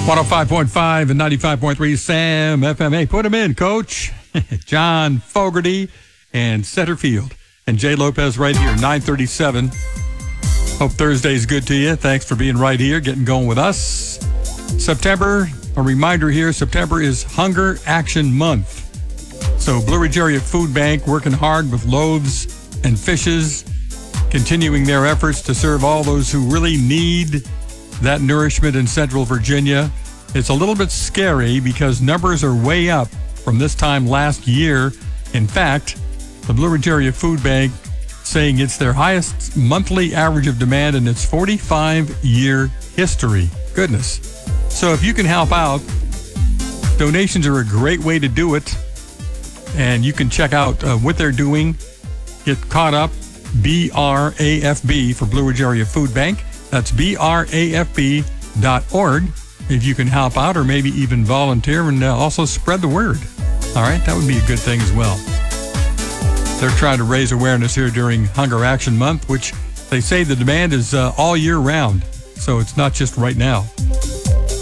105.5 and 95.3 Sam FMA. Put him in, Coach. John Fogerty and center field. And Jay Lopez right here, 937. Hope Thursday's good to you. Thanks for being right here, getting going with us. September, a reminder here, September is Hunger Action Month. So Blue Ridge Area Food Bank working hard with loaves and fishes, continuing their efforts to serve all those who really need that nourishment in Central Virginia. It's a little bit scary because numbers are way up from this time last year. In fact, the Blue Ridge Area Food Bank saying it's their highest monthly average of demand in its 45-year history. Goodness. So if you can help out, donations are a great way to do it. And you can check out what they're doing. Get caught up, BRAFB for Blue Ridge Area Food Bank. That's BRAFB.org if you can help out or maybe even volunteer and also spread the word. All right, that would be a good thing as well. They're trying to raise awareness here during Hunger Action Month, which they say the demand is all year round. So it's not just right now.